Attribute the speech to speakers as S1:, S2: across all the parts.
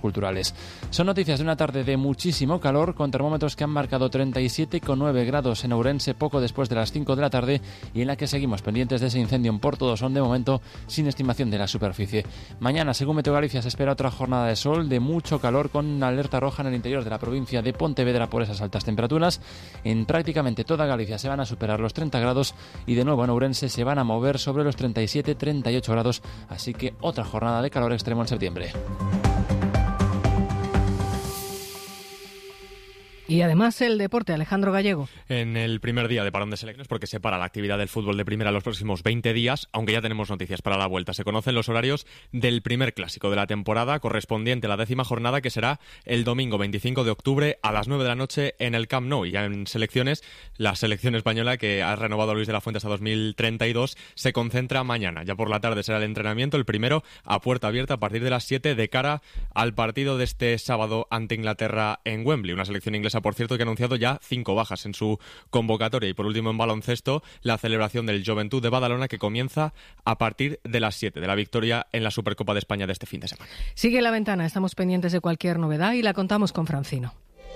S1: culturales. Son noticias de una tarde de muchísimo calor, con termómetros que han marcado 37,9 grados en Ourense poco después de las 5 de la tarde, y en la que seguimos pendientes de ese incendio en Porto do Son, de momento sin estimación de la superficie. Mañana, según Meteo Galicia, se espera otra jornada de sol, de mucho calor, con alerta roja en el interior de la provincia de Pontevedra por esas altas temperaturas. En prácticamente toda Galicia se van a superar los 30 grados y de nuevo en Ourense se van a mover sobre los 37-38 grados, así que otra jornada de calor extremo en septiembre.
S2: Y además el deporte, Alejandro Gallego.
S3: En el primer día de parón de selecciones, porque se para la actividad del fútbol de primera los próximos 20 días, aunque ya tenemos noticias para la vuelta. Se conocen los horarios del primer clásico de la temporada, correspondiente a la 10ª jornada, que será el domingo 25 de octubre a las 9 de la noche en el Camp Nou. Y ya en selecciones, la selección española, que ha renovado a Luis de la Fuente hasta 2032, se concentra mañana. Ya por la tarde será el entrenamiento, el primero a puerta abierta a partir de las 7, de cara al partido de este sábado ante Inglaterra en Wembley. Una selección inglesa, por cierto, que ha anunciado ya 5 bajas en su convocatoria. Y por último, en baloncesto, la celebración del Joventut de Badalona, que comienza a partir de las 7 de la victoria en la Supercopa de España de este fin de semana.
S2: Sigue La Ventana, estamos pendientes de cualquier novedad y la contamos con Francino.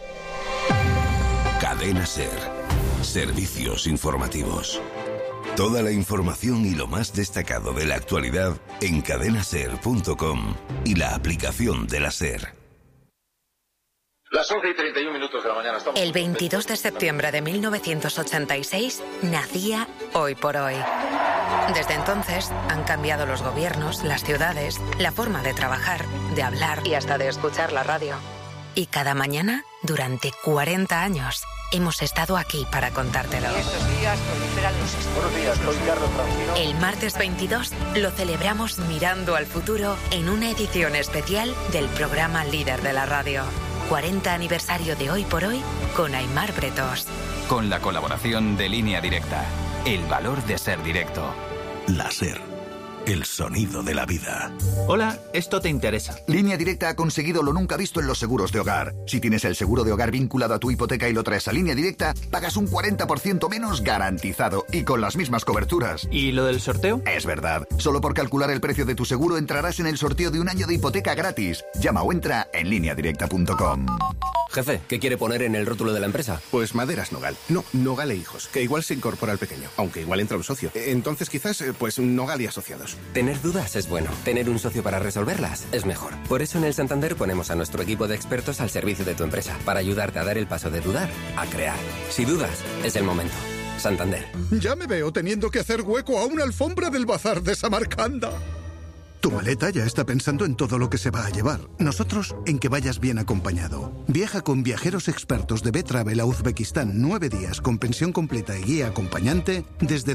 S4: Cadena SER. Servicios informativos. Toda la información y lo más destacado de la actualidad en cadenaser.com y la aplicación de la SER.
S5: Las 11:31 de la mañana.
S6: El 22 de septiembre de 1986 nacía Hoy por Hoy. Desde entonces han cambiado los gobiernos, las ciudades, la forma de trabajar, de hablar y hasta de escuchar la radio. Y cada mañana, durante 40 años, hemos estado aquí para contártelo.
S7: Estos días proliferan los estudios.
S5: Buenos días, soy Carlos Francino.
S6: El martes 22 lo celebramos mirando al futuro en una edición especial del programa líder de la radio. 40 aniversario de Hoy por Hoy con Aimar Bretos.
S8: Con la colaboración de Línea Directa. El valor de ser directo.
S4: La SER. El sonido de la vida.
S9: Hola, esto te interesa.
S10: Línea Directa ha conseguido lo nunca visto en los seguros de hogar. Si tienes el seguro de hogar vinculado a tu hipoteca y lo traes a Línea Directa, pagas un 40% menos garantizado y con las mismas coberturas.
S9: ¿Y lo del sorteo?
S10: Es verdad. Solo por calcular el precio de tu seguro entrarás en el sorteo de un año de hipoteca gratis. Llama o entra en lineadirecta.com.
S11: Jefe, ¿qué quiere poner en el rótulo de la empresa?
S12: Pues Maderas Nogal. No, Nogal e Hijos, que igual se incorpora al pequeño, aunque igual entra un socio. Entonces quizás, pues Nogal y Asociados.
S11: Tener dudas es bueno. Tener un socio para resolverlas es mejor. Por eso en el Santander ponemos a nuestro equipo de expertos al servicio de tu empresa, para ayudarte a dar el paso de dudar a crear. Si dudas, es el momento. Santander.
S13: Ya me veo teniendo que hacer hueco a una alfombra del bazar de Samarcanda. Tu maleta ya está pensando en todo lo que se va a llevar. Nosotros en que vayas bien acompañado. Viaja con viajeros expertos de B-Travel a Uzbekistán 9 días con pensión completa y guía acompañante desde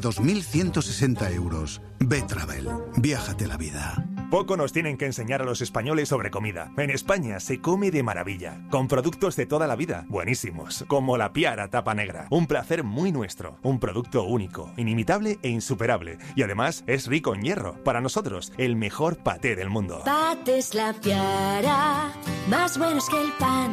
S13: 2.160 euros. B-Travel. Viájate la vida.
S14: Poco nos tienen que enseñar a los españoles sobre comida. En España se come de maravilla, con productos de toda la vida, buenísimos, como la Piara Tapa Negra. Un placer muy nuestro, un producto único, inimitable e insuperable. Y además es rico en hierro. Para nosotros, el mejor paté del mundo.
S15: Patés La Piara, más buenos que el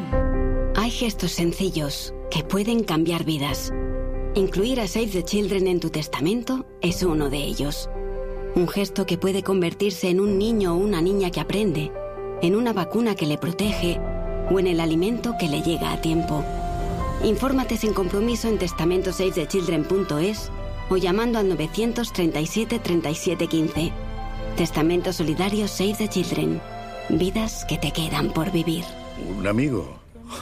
S15: pan.
S16: Hay gestos sencillos que pueden cambiar vidas. Incluir a Save the Children en tu testamento es uno de ellos. Un gesto que puede convertirse en un niño o una niña que aprende, en una vacuna que le protege o en el alimento que le llega a tiempo. Infórmate sin compromiso en testamentosavethechildren.es o llamando al 937 37 15. Testamento solidario Save the Children. Vidas que te quedan por vivir.
S17: ¿Un amigo?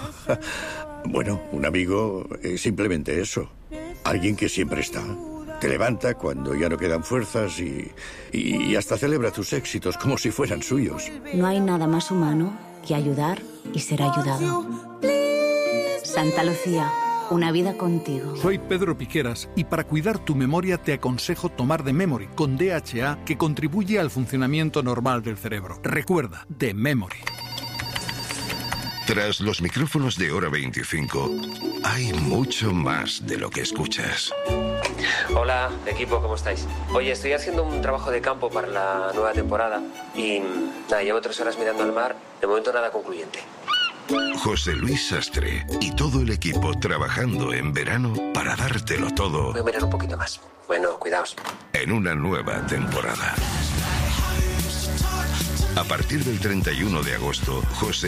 S17: Bueno, un amigo es simplemente eso. Alguien que siempre está. Te levanta cuando ya no quedan fuerzas y hasta celebra tus éxitos como si fueran suyos.
S18: No hay nada más humano que ayudar y ser ayudado. Santa Lucía, una vida contigo.
S19: Soy Pedro Piqueras y para cuidar tu memoria te aconsejo tomar The Memory con DHA, que contribuye al funcionamiento normal del cerebro. Recuerda, The Memory.
S4: Tras los micrófonos de Hora 25, hay mucho más de lo que escuchas.
S20: Hola, equipo, ¿cómo estáis? Oye, estoy haciendo un trabajo de campo para la nueva temporada y llevo 3 horas mirando al mar, de momento nada concluyente.
S4: José Luis Sastre y todo el equipo trabajando en verano para dártelo todo.
S20: Voy a mirar un poquito más. Bueno, cuidaos.
S4: En una nueva temporada. A partir del 31 de agosto, José